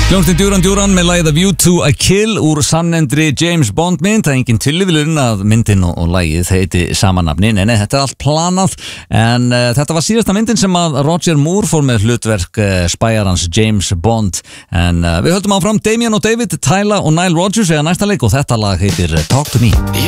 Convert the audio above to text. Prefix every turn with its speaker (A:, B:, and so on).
A: Hljómsveitin Duran Duran með lagið A View to a Kill úr samnefndri James Bond mynd. Það er engin tilviljun að myndin og lagið heiti sama nafni. Nei, þetta er allt planað. En þetta var síðasta myndin sem að Roger Moore fór með hlutverk spæjarans James Bond. En við höldum áfram. Damien og David, Tyla og Nile Rodgers eiga næsta leik og þetta lag heitir Talk to Me.